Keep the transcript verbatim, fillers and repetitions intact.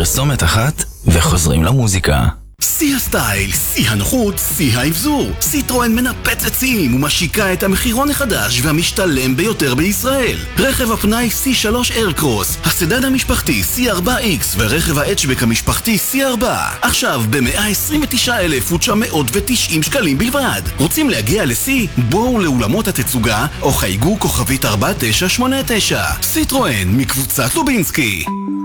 פרסומת אחת וחוזרים למוזיקה. שיא הסטייל, שיא הנוחות, שיא האבזור. סיטרואן מנפצת שיאים ומשיקה את המחירון החדש והמשתלם ביותר בישראל. רכב הפנאי סי שלוש איירקרוס, הסדן המשפחתי סי ארבע איקס ורכב ההאצ'בק המשפחתי סי ארבע. עכשיו ב-מאה עשרים ותשעה אלף ותשע מאות ותשעים שקלים בלבד. רוצים להגיע לסי? בואו לאולמות התצוגה או חייגו כוכבית ארבע תשע שמונה תשע. סיטרואן מקבוצת לובינסקי.